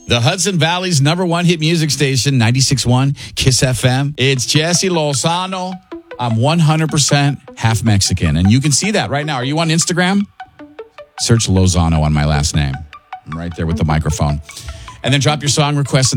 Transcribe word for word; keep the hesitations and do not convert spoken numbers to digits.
The Hudson Valley's number one hit music station, ninety-six point one Kiss F M. It's Jesse Lozano. I'm one hundred percent half Mexican, and you can see that right now. Are you on Instagram? Search Lozano on my last name. I'm right there with the microphone. And then drop your song request in